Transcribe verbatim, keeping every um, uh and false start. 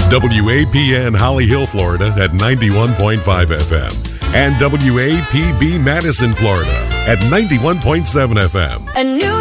W A P N Holly Hill, Florida at ninety-one point five F M. And W A P B Madison, Florida at ninety-one point seven F M. A new